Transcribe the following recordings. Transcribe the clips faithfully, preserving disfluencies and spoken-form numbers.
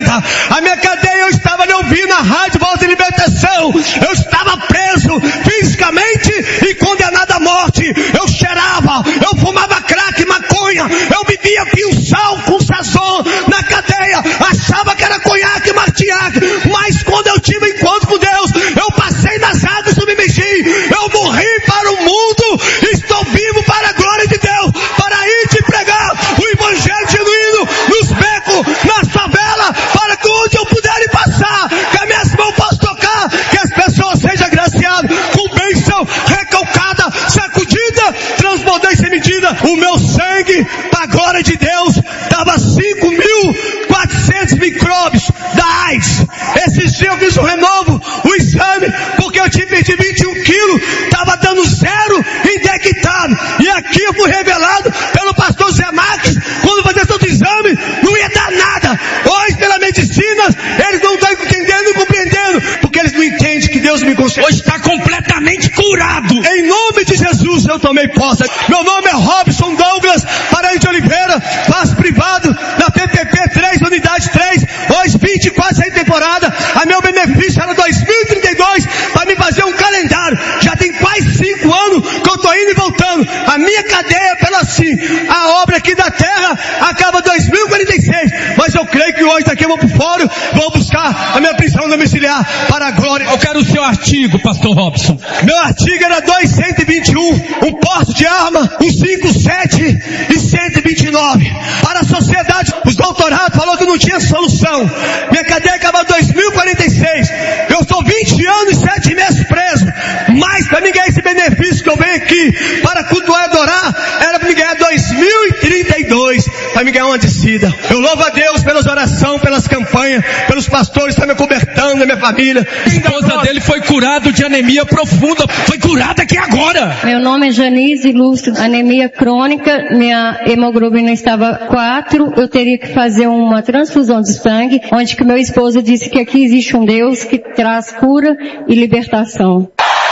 aberta. A minha cadeia, eu estava ali ouvindo a rádio Voz de Libertação. Eu estava preso fisicamente e condenado à morte. Eu cheirava, eu fumava crack, maconha, eu bebia pinçal com sazon na cadeia. Achava que era conhaque, martinhaque. Mas quando eu tive encontro com Deus, eu passei nas águas submergi. Eu morri para o mundo, estou vivo para a glória de Deus, para ir te pregar o evangelho genuíno nos becos, nas favelas, para que onde eu puder ir passar, que as minhas mãos possam tocar, que as pessoas sejam agraciadas com bênção, recalcada, sacudida, transbordante sem medida. O meu sangue, para a glória de Deus, dava cinco mil e quatrocentos micróbios da AIDS. Esses dias eu fiz um renovo, o exame, porque eu tinha perdido vinte e um quilos, estava dando zero indetectado. E aqui eu fui revelado pelo pastor Zé Marques, quando fazer todo o exame, não ia dar nada. Hoje, pela medicina, eles não estão entendendo e compreendendo, porque eles não entendem que Deus me concedeu. Hoje está completamente curado. Em nome de Jesus, eu tomei posse. Meu nome é Robson Douglas Paraíso de Oliveira, passo privado na P P P três, unidade três, hoje vinte e quatro, sem temporada. A meu benefício era dois mil e trinta e dois, para me fazer um calendário. Já tem quase cinco anos que eu estou indo e voltando. A minha cadeia, pela assim, a obra aqui da terra acaba dois mil e quarenta e seis, mas eu creio que hoje daqui eu vou pro fórum, vou buscar a minha prisão domiciliar para a glória. Eu quero o seu artigo, pastor Robson. Meu artigo era duzentos e vinte e um, um porte de arma, um cinquenta e sete e cento e vinte e nove. Para a sociedade, os doutorados falou que não tinha solução. Minha cadeia acaba dois mil e quarenta e seis. Eu estou vinte anos e sete meses preso. Mas para mim ganhar esse benefício que eu venho aqui para cultuar e adorar, era para me ganhar dois mil e trinta e dois, para me ganhar uma descida. Eu louvo a Deus pelas orações, pelas campanhas, pelos pastores que estão me cobertando, da minha família. A esposa dele foi curada de anemia profunda, foi curada aqui agora. Meu nome é Janice Lúcio, anemia crônica, minha hemoglobina estava quatro, eu teria que fazer uma transfusão de sangue, onde que meu esposo disse que aqui existe um Deus que traz cura e libertação.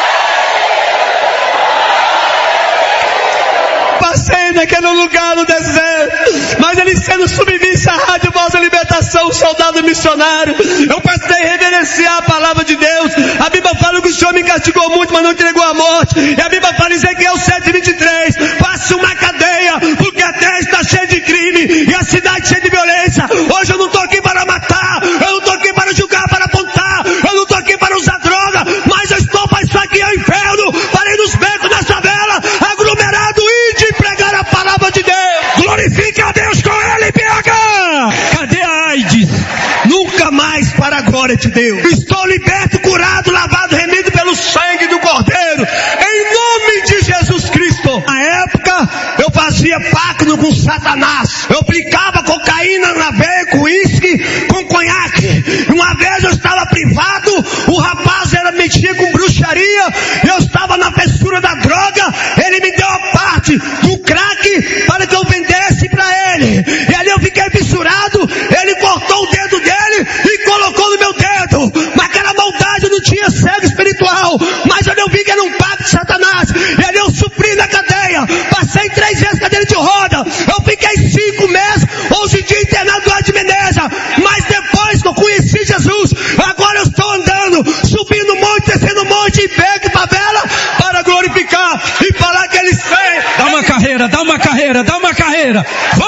Passei naquele lugar no deserto, mas ele sendo submisso à Rádio Voz da Libertação, soldado missionário, eu passei a reverenciar a palavra de Deus. A Bíblia fala que o Senhor me castigou muito, mas não entregou a morte. E a Bíblia fala em Ezequiel sete, vinte e três, faça uma cadeia, porque a terra está cheia de crime e a cidade cheia de violência. Hoje eu não estou aqui para matar, eu não estou aqui para julgar, para apontar, eu não estou aqui para usar droga, mas eu estou para saquear o inferno, para ir nos becos, na favela, aglomerado e de pregar a palavra de Deus. Glorifique a Deus com ele, P H. Cadê a AIDS? Nunca mais, para a glória de Deus. Estou liberto, curado, lavado, remido pelo sangue do Cordeiro, em nome de Jesus Cristo. Na época, eu fazia pacto com Satanás. Eu aplicava cocaína na veia, com uísque, com conhaque. Uma vez eu estava privado, o rapaz era mexia com bruxaria, eu estava na fessura da droga, ele me deu a parte do crack para que eu vendesse para ele. E ali eu fiquei fissurado, ele cortou o dedo dele e colocou no meu dedo. Mas aquela maldade não tinha cego espiritual, mas ali eu vi que era um pacto de Satanás. E ali eu sofri na cadeia, passei três vezes cadeira de roda, eu fiquei cinco meses, onze dias internado lá de Menezes. Mas depois que eu conheci Jesus, agora eu estou andando, subindo monte, descendo monte, em beco e favela, para glorificar e falar que ele sei. Dá uma carreira, dá uma carreira, dá uma carreira. Vai!